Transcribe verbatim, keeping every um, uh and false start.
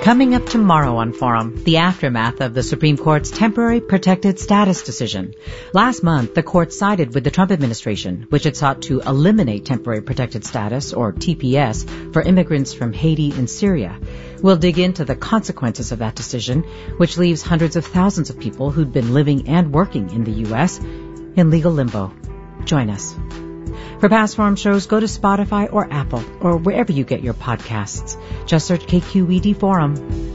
Coming up tomorrow on Forum, the aftermath of the Supreme Court's temporary protected status decision. Last month, the court sided with the Trump administration, which had sought to eliminate temporary protected status, or T P S, for immigrants from Haiti and Syria. We'll dig into the consequences of that decision, which leaves hundreds of thousands of people who'd been living and working in the U S in legal limbo. Join us. For past Forum shows, go to Spotify or Apple or wherever you get your podcasts. Just search K Q E D Forum.